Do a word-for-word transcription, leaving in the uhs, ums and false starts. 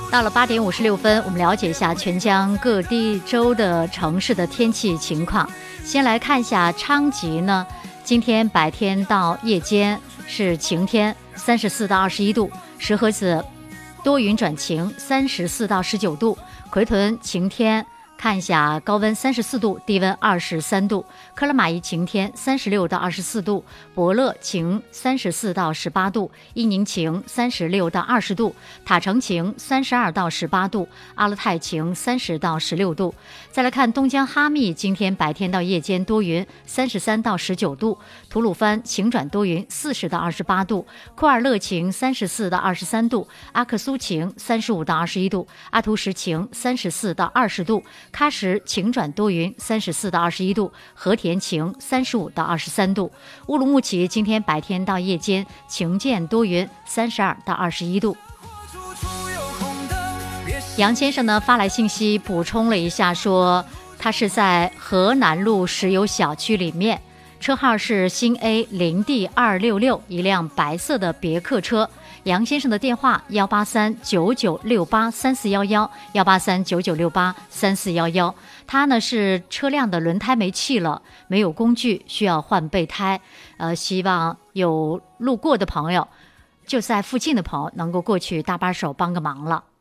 到了八点五十六分，我们了解一下全江各地州的城市的天气情况。先来看一下昌吉呢，今天白天到夜间是晴天，三十四到二十一度；石河子多云转晴，三十四到十九度；奎屯晴天。看一下高温三十四度，低温二十三度；克拉玛依晴天，三十六到二十四度；伯勒晴，三十四到十八度；伊宁晴，三十六到二十度；塔城晴，三十二到十八度；阿勒泰晴，三十到十六度。再来看东江哈密，今天白天到夜间多云，三十三到十九度；吐鲁番晴转多云，四十到二十八度；库尔勒晴，三十四到二十三度；阿克苏晴，三十五到二十一度；阿图什晴，三十四到二十度。喀什晴转多云，三十四到二十一度；和田晴，三十五到二十三度；乌鲁木齐今天白天到夜间晴间多云，三十二到二十一度。杨先生呢发来信息补充了一下，说他是在河南路石油小区里面，车号是新 A 零 D 二六六，一辆白色的别克车。杨先生的电话幺八三九九六八三四幺幺，幺八三九九六八三四幺幺。他呢是车辆的轮胎没气了，没有工具，需要换备胎。呃，希望有路过的朋友，就在附近的朋友能够过去搭把手帮个忙了。